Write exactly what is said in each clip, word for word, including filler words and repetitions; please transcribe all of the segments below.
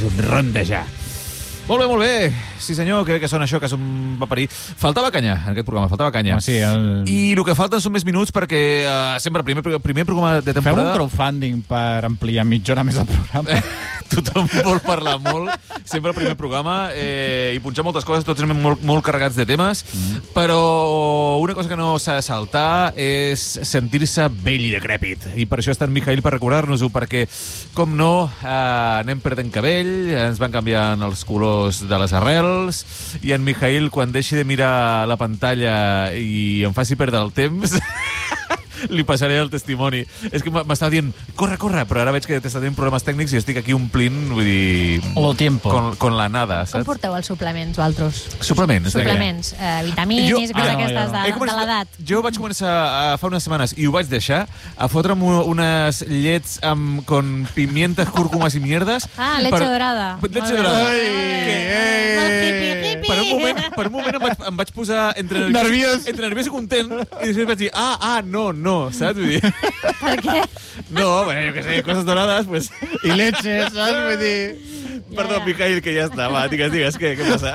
rondejar. Molt bé, molt bé. Sí, senyor, que bé que sona això, que som va parir. Faltava canya, en aquest programa, faltava canya. Ah, sí, el... I el que falten són més minuts perquè uh, sempre primer, primer programa de temporada... Fem un crowdfunding per ampliar mitja hora més el programa. Tothom vol parlar molt, sempre el primer programa, eh, i punxar moltes coses, tots anem molt, molt carregats de temes, mm. però una cosa que no s'ha de saltar és sentir-se vell i decrèpit. I per això està en Mijail per recordar-nos-ho, perquè, com no, eh, anem perdent cabell, ens van canviant els colors de les arrels, i en Mijail, quan deixi de mirar la pantalla i em faci perdre el temps... li passaré el testimoni. És que m'estava dient, corre, corre, però ara veig que t'està tenint problemes tècnics i estic aquí omplint, vull dir... Lo tiempo. Con, con la nada, saps? Com porteu els suplements, vosaltres? Suplements? Suplements, eh, vitamines, jo, coses ah, aquestes no, de, començat, de l'edat. Jo vaig començar a, fa unes setmanes, i ho vaig deixar, a fotre'm unes llets amb, con pimientes, cúrcumes i mierdes. Ah, leche per, dorada. Leche dorada. Ai, que, eh, hippie, hippie. Per un moment, per un moment em, vaig, em vaig posar entre nerviós. entre nerviós i content, i després vaig dir, ah, ah, no, no, saps? Vull dir... Per què? No, bueno, jo què sé, coses dorades, pues... I leche, saps? Vull dir... Perdó, Mijail, que ja està, va, digues, digues, què, què passa?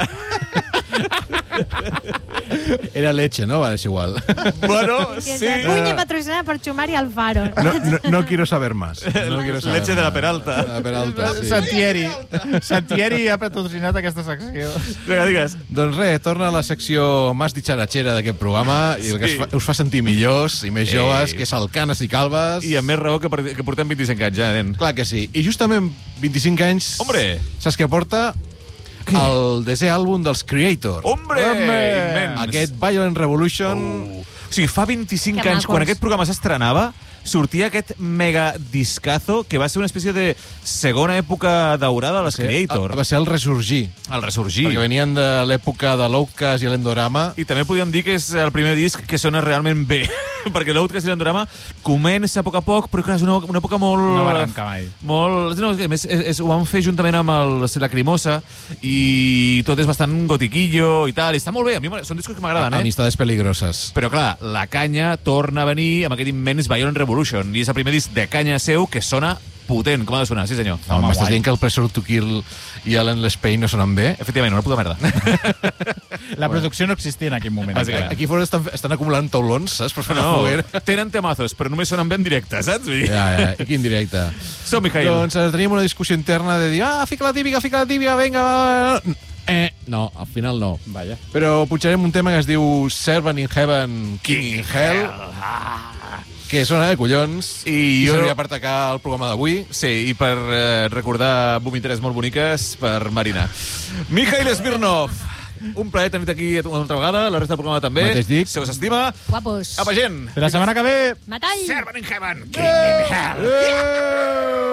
Era leche, ¿no? Vale, es igual. Bueno, sí. Puña patrocinada per Chumar y Alfaro. No, no, no quiero saber más. No quiero saber leche más. de la Peralta. La Peralta, sí. Santieri. Santieri ha patrocinat aquesta secció. Vinga, digues. Doncs res, torna a la secció més ditxaratxera d'aquest programa i el que Sí. us fa, us fa sentir millors i més Ei. joves, que és el Canes i Calves. I amb més raó que, per, que portem vint-i-cinc anys, ja, nen. Clar que sí. I justament vint-i-cinc anys... Hombre! Saps què porta? El desè àlbum dels Creator. Hombre! Immens! Aquest Violent Revolution... Uh. O sigui, fa vint-i-cinc Que anys, macos. quan aquest programa s'estrenava, sortia aquest mega discazo que va ser una espècie de segona època daurada de les Creator. Va ser el ressorgir. El ressorgir. Perquè venien de l'època de l'Outcast i l'Endorama. I també podríem dir que és el primer disc que sona realment bé, perquè l'Outcast i l'Endorama comença a poc a poc, però clar, és una, una època molt... No va arrencar mai. Molt... No, a més, és, és, ho van fer juntament amb el Lacrimosa i tot és bastant gotiquillo i tal, i està molt bé, a mi són discos que m'agraden, eh? Amistades peligroses. Però clar, la canya torna a venir amb aquest immens Violent Revolution, i és el primer disc de canya seu que sona potent. Com ha de sonar? Sí, senyor. No, m'estàs dient que el Pressure to Kill i l'Endless Pain no sonen bé? Efectivament, una puta merda. La producció no existia en aquell moment. Bàsicament. Aquí fora estan, estan acumulant taulons, saps? Per fer una No, foguera. tenen temazos, però només sonen bé en directe, saps? Vull dir... Ja, ja, i quin directe. Som, Mijail. Doncs eh, teníem una discussió interna de dir, ah, fica la típica, fica la típica, vinga, va. Eh, no, al final no. Vaja. Però pujarem un tema que es diu Servant in Heaven, King in Hell, que sona de collons I i jo- servia per atacar el programa d'avui. Sí, i per eh, recordar vomiteres molt boniques per Marina. Mijail Smirnov, un plaer tenir-te aquí una altra vegada, la resta del programa també. Mateix dic. Se us estima. Guapos. Apa, gent! La setmana que ve... Metall. Servant in Heaven, King in Hell. Eh!